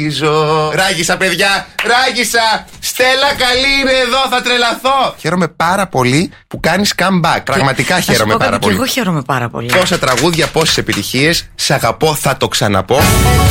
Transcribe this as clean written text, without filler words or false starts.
Ράγισα, παιδιά, ράγισα! Στέλλα, καλή είναι εδώ, θα τρελαθώ! Χαίρομαι πάρα πολύ που κάνεις comeback. Πραγματικά χαίρομαι πάρα πολύ. Και εγώ χαίρομαι πάρα πολύ. Πόσα τραγούδια, πόσες επιτυχίες. Σ' αγαπώ, θα το ξαναπώ.